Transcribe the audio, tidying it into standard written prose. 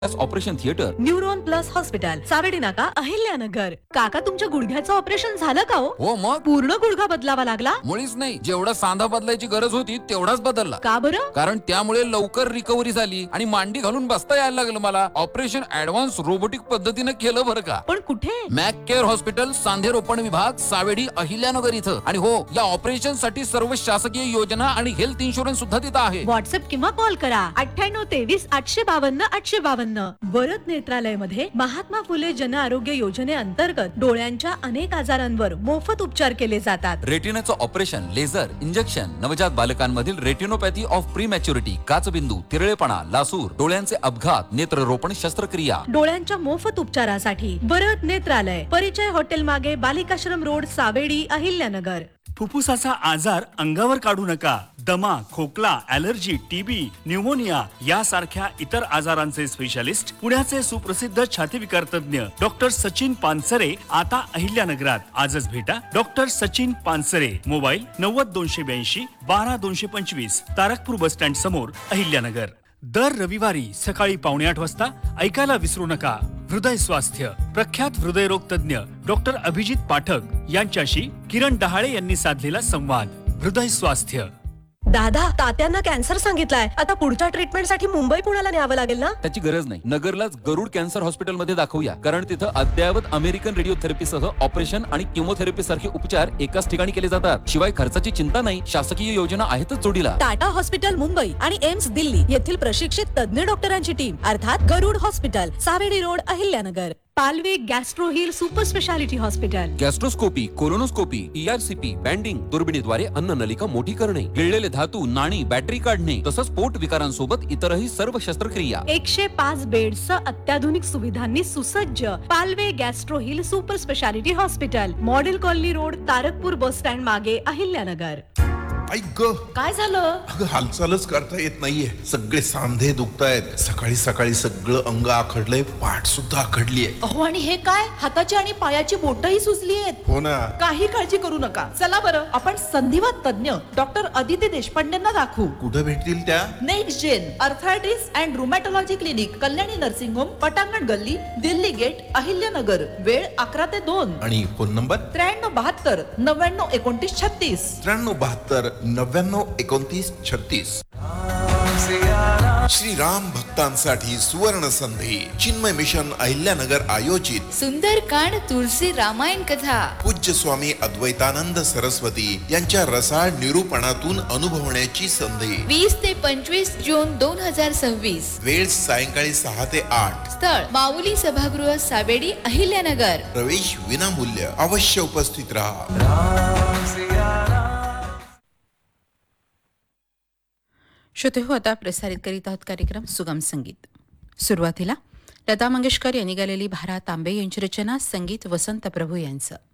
Operation theatre, neuron plus hospital, Savedi नाका, अहिल्यानगर. काका, तुमच्या गुडघ्याचं ऑपरेशन झालं का हो मग पूर्ण गुडघा बदलावा लागला? मुळीच नाही, जेवढा सांधा बदलायची गरज होती तेवढाच बदलला. का बरं? कारण त्यामुळे लवकर रिकव्हरी झाली आणि मांडी घालून बसता यायला लागलं मला. ऑपरेशन ऍडव्हान्स रोबोटिक पद्धतीने केलं बरं का. पण कुठे? मॅक केअर हॉस्पिटल, सांधे रोपण विभाग, सावेडी, अहिल्यानगर इथं. आणि हो, या ऑपरेशन साठी सर्व शासकीय योजना आणि हेल्थ इन्शुरन्स सुद्धा तिथं आहे. व्हॉट्सअप किंवा कॉल करा 9823 852 852. भरत नेत्रालय मध्ये महात्मा फुले जन आरोग्य योजनेअंतर्गत डोळ्यांच्या अनेक आजारांवर मोफत उपचार केले जातात. रेटिनाचं ऑपरेशन, लेझर, इंजेक्शन, नवजात बालकांमधील रेटिनोपॅथी ऑफ प्रीमॅच्युरिटी, काचबिंदू, तिरळेपणा, लासूर, डोळ्यांचे अपघात, नेत्ररोपण शस्त्रक्रिया. डोळ्यांच्या मोफत उपचारासाठी भरत नेत्रालय, परिचय हॉटेल मागे, बालिकाश्रम रोड, सावेडी, अहिल्यानगर. फुफ्फुसाचा आजार अंगावर काढू नका. दमा, खोकला, ॲलर्जी, टीबी, न्यूमोनिया यासारख्या इतर आजारांचे स्पेशालिस्ट पुण्याचे सुप्रसिद्ध छातीविकार तज्ञ डॉक्टर सचिन पानसरे आता अहिल्यानगरात. आजच भेटा doctor Sachin Pansare. Mobile 90 282 12 225, Tarakpur bus stand समोर, अहिल्यानगर. दर रविवारी सकाळी 7:45 वाजता ऐकायला विसरू नका हृदय स्वास्थ्य. प्रख्यात हृदयरोग तज्ञ डॉक्टर अभिजित पाठक यांच्याशी किरण डहाळे यांनी साधलेला संवाद. हृदय स्वास्थ्य. दादा, तात्यांना कॅन्सर सांगितलाय. आता पुढच्या ट्रीटमेंट साठी मुंबई पुण्याला न्यावं लागेल ना? त्याची गरज नाही. नगरलाच गरुड कॅन्सर हॉस्पिटल मध्ये दाखवूया, कारण तिथं अद्ययावत अमेरिकन रेडिओथेरपीसह ऑपरेशन आणि किमोथेरपी सारखे उपचार एकाच ठिकाणी केले जातात. शिवाय खर्चाची चिंता नाही. शासकीय योजना आहेतच जोडीला. टाटा हॉस्पिटल मुंबई आणि एम्स दिल्ली येथील प्रशिक्षित तज्ञ डॉक्टरांची टीम, अर्थात गरुड hospital, Savedi road, Ahilyanagar. Palve gastro hill super speciality hospital. गॅस्ट्रोस्कोपी, colonoscopy, ERCP, banding, दुर्बिणीद्वारे अन्ननलिका मोठी करणे, गिळलेले धातू, नाणी, बॅटरी काढणे, तसंच पोट विकारांसोबत इतरही सर्व शस्त्रक्रिया. 105 बेड्स अत्याधुनिक सुविधांनी सुसज्ज Palve gastro hill super speciality hospital, model colony road, Tarakpur bus stand मागे, अहिल्यानगर. ऐक ग, काय झालं? अगं हालचालच करता येत नाहीये. सगळे सांधे दुखतायत. सकाळी सकाळी सगळं अंग आखडलंय, पाठ सुद्धा आखडलीये. अहो, आणि हे काय? हाताची आणि पायाची बोटही सुजली आहेत. हो ना. काही काळजी करू नका. चला बरं, आपण संधिवात तज्ञ डॉक्टर अदिती देशपांडेंना दाखवू. कुठे भेटतील त्या? Next gen arthritis and रुमॅटॉलॉजी clinic, Kalyani nursing home, पटांगण गल्ली, दिल्ली गेट, अहिल्यानगर. वेळ 11 ते 2. आणि फोन नंबर 73 72 99 29 36. 93 72 99 36. श्रीराम भक्तांसाठी सुवर्ण संधी. चिन्मय मिशन अहिल्यानगर आयोजित सुंदरकांड तुळशी रामायण कथा पूज्य स्वामी अद्वैतानंद सरस्वती यांच्या रसाळ निरूपणातून अनुभवण्याची संधी. 20 ते 25 जून 2026. वेळ सायंकाळी 6 ते 8. स्थळ माऊली सभागृह, सावेडी, अहिल्यानगर. प्रवेश विनामूल्य. अवश्य उपस्थित राहा. श्रोते हो, आता प्रसारित करीत आहोत कार्यक्रम सुगम संगीत. सुरुवातीला लता मंगेशकर यांनी गायलेली भारत तांबे यांची रचना, संगीत वसंत प्रभू यांचं.